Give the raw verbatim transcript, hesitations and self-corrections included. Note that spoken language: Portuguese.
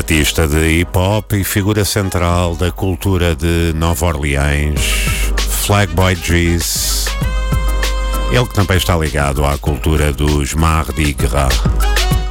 Artista de hip-hop e figura central da cultura de Nova Orleans, Flag Boy G's, ele que também está ligado à cultura dos Mardi Gras.